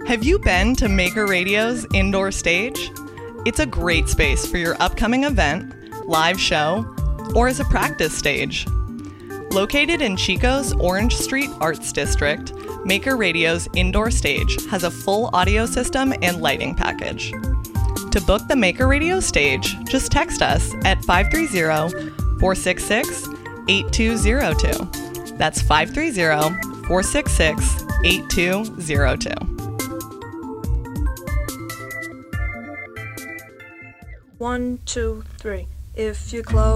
Have you been to Maker Radio's indoor stage? It's a great space for your upcoming event, live show, or as a practice stage. Located in Chico's Orange Street Arts District, Maker Radio's indoor stage has a full audio system and lighting package. To book the Maker Radio stage, just text us at 530-466-8202. That's 530-466-8202. 1, 2, 3. If you close